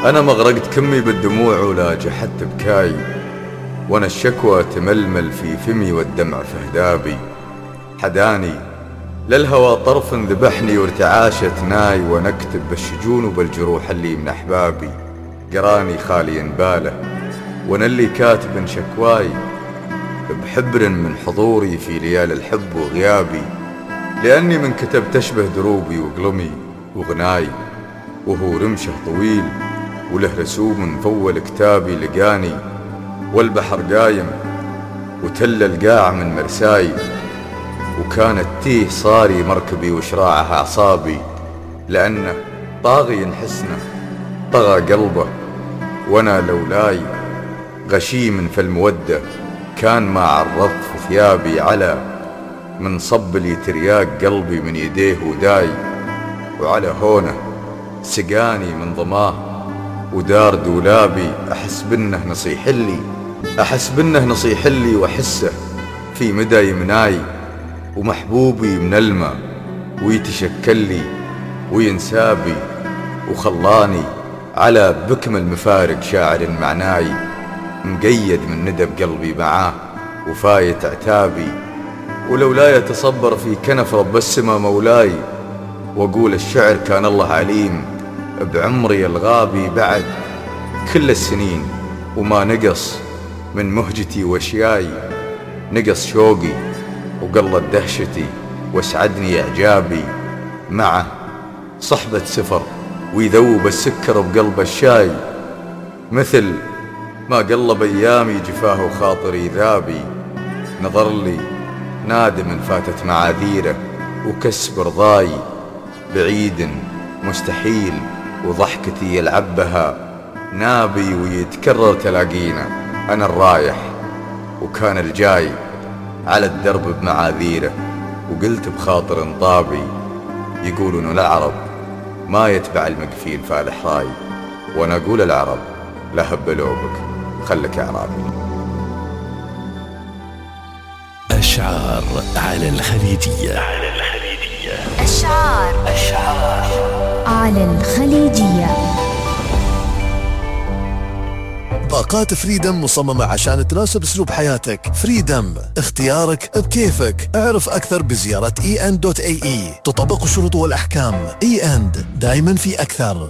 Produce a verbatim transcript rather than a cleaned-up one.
أنا ما غرقت كمي بالدموع ولا جحدت بكاي، وأنا الشكوى تململ في فمي والدمع في هدابي. حداني للهوى طرف ذبحني وارتعاشت ناي، وأنا أكتب بالشجون وبالجروح اللي من أحبابي. قراني خالي باله وأنا اللي كاتب شكواي، بحبر من حضوري في ليالي الحب وغيابي. لأني من كتب تشبه دروبي وقلمي وغناي، وهو رمشه طويل وله رسوم فول كتابي. لقاني والبحر قايم وتل القاع من مرساي، وكانت تيه صاري مركبي وشراعها أعصابي. لأنه طاغي حسنه طغى قلبه، وانا لولاي غشيم في المودة كان ما عرضت ثيابي. على من صب لي ترياق قلبي من يديه وداي، وعلى هونه سقاني من ضماه ودار دولابي. أحس بنه نصيح لي أحس بنه نصيح لي وأحسه في مدى يمناي، ومحبوبي من الماء ويتشكل لي وينسابي. وخلاني على بكم المفارق شاعر معناي، مقيد من ندب قلبي معاه وفايت عتابي. ولولا يتصبر في كنف رب السما مولاي، واقول الشعر كان الله عليم بعمري الغابي. بعد كل السنين وما نقص من مهجتي واشياي، نقص شوقي وقلت دهشتي واسعدني اعجابي. معه صحبة سفر ويذوب السكر بقلب الشاي، مثل ما قلب ايامي جفاه خاطري ذابي. نظر لي نادم فاتت معاذيره وكسب رضاي، بعيد مستحيل وضحكتي يلعب بها نابي. ويتكرر تلاقينا أنا الرايح وكان الجاي على الدرب بمعاذيره. وقلت بخاطر انطابي يقولون العرب ما يتبع المقفيل فالح راي، وانا اقول العرب لا هبلوا بك خلك اعرابي. أشعار على الخليجية. على الخليجية أشعار أشعار على الخليجية. باقات فريدم مصممة عشان تناسب اسلوب حياتك. فريدم اختيارك بكيفك. اعرف اكثر بزيارة اي اند دوت اي اي. تطبق الشروط والاحكام. اي اند دايما في اكثر.